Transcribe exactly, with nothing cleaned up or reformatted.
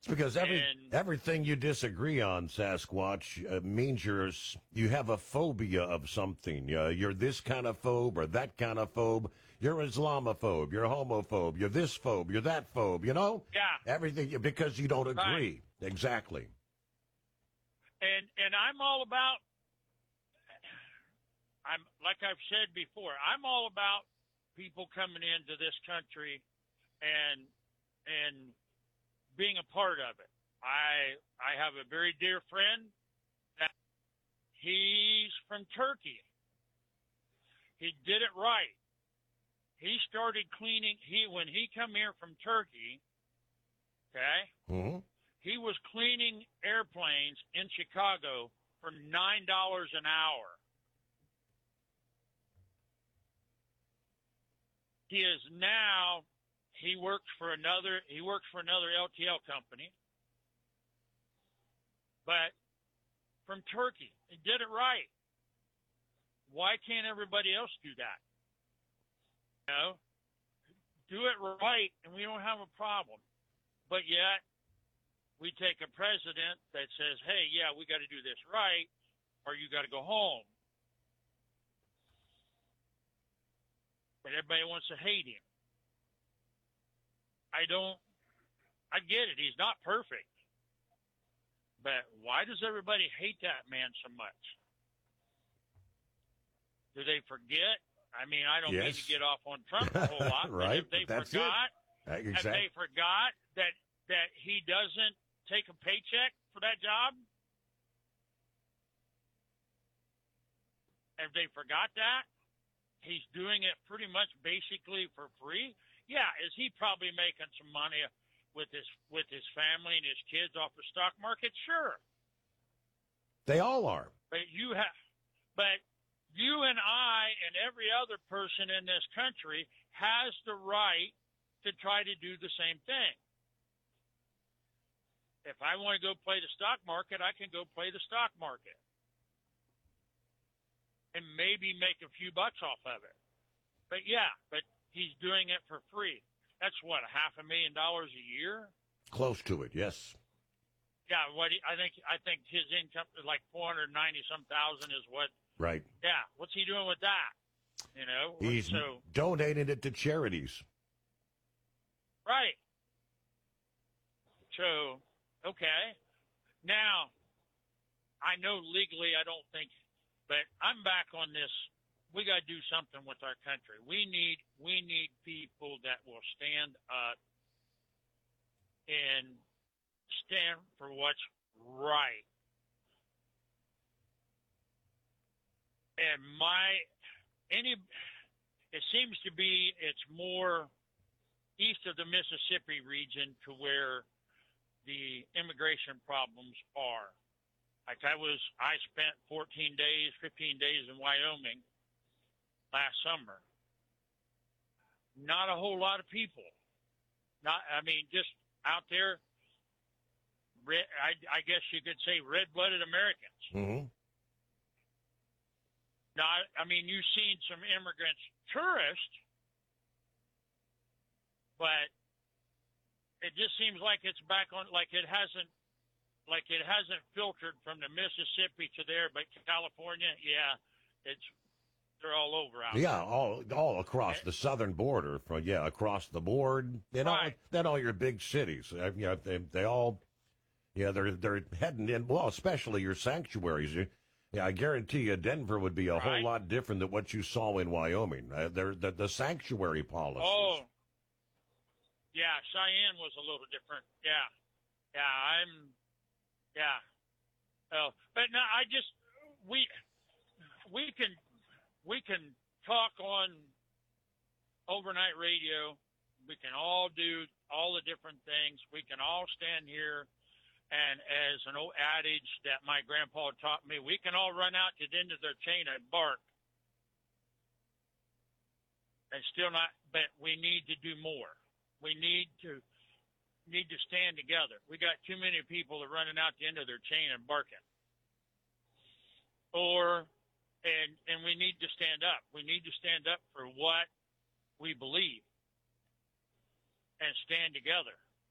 It's because every and, everything you disagree on, Sasquatch, uh, means you're s- you have a phobia of something. Uh, you're this kind of phobe or that kind of phobe. You're Islamophobe. You're homophobe. You're this phobe. You're that phobe. You know, yeah, everything because you don't agree. right. Exactly. And and I'm all about. I'm like I've said before. I'm all about people coming into this country and and being a part of it. I I have a very dear friend that he's from Turkey. He did it right. He started cleaning. He when he come here from Turkey, okay, Mm-hmm. he was cleaning airplanes in Chicago for nine dollars an hour. He is now. He works for another. He works for another L T L company, but from Turkey. He did it right. Why can't everybody else do that? You know, do it right, and we don't have a problem. But yet, we take a president that says, "Hey, yeah, we got to do this right, or you got to go home." But everybody wants to hate him. I don't, I get it. He's not perfect. But why does everybody hate that man so much? Do they forget? I mean, I don't Yes. mean to get off on Trump a whole lot, Right, but if they but that's forgot, it. Uh, if exact- they forgot that, that he doesn't take a paycheck for that job, if they forgot that, he's doing it pretty much basically for free. Yeah, is he probably making some money with his with his family and his kids off the stock market? Sure. They all are. But you have but you and I and every other person in this country has the right to try to do the same thing. If I want to go play the stock market, I can go play the stock market. And maybe make a few bucks off of it. But yeah, but he's doing it for free. That's what, a half a million dollars a year? Close to it, yes. Yeah, what he, I think I think his income is like four hundred ninety some thousand is what. Right. Yeah, what's he doing with that? You know, He's so donating it to charities. right. So, okay. Now, I know legally I don't think, but I'm back on this. We got to do something with our country. We need we need people that will stand up and stand for what's right. And my any it seems to be it's more east of the Mississippi region to where the immigration problems are. Like I was I spent fourteen days, fifteen days in Wyoming last summer. Not a whole lot of people. Not I mean just out there red, I, I guess you could say red-blooded Americans. Mm-hmm. Now, I, I mean, you've seen some immigrants, tourists, but it just seems like it's back on, like it hasn't, like it hasn't filtered from the Mississippi to there, but California, yeah, it's they're all over out Yeah, there. all all across the southern border, from yeah, across the board. You know, Right. then all your big cities. Uh, you know, they, they all, yeah, they're they're heading in. Well, especially your sanctuaries. You, yeah, I guarantee you, Denver would be a whole Right. lot different than what you saw in Wyoming. Uh, they're, the the sanctuary policies. Oh, yeah, Cheyenne was a little different. Yeah, yeah, I'm, yeah. Oh, but no, I just we we can we can talk on overnight radio. We can all do all the different things. We can all stand here, and as an old adage that my grandpa taught me, we can all run out to the end of their chain and bark, and still not. But we need to do more. We need to need to stand together. We got too many people that are running out the end of their chain and barking. Or, and and we need to stand up. We need to stand up for what we believe and stand together.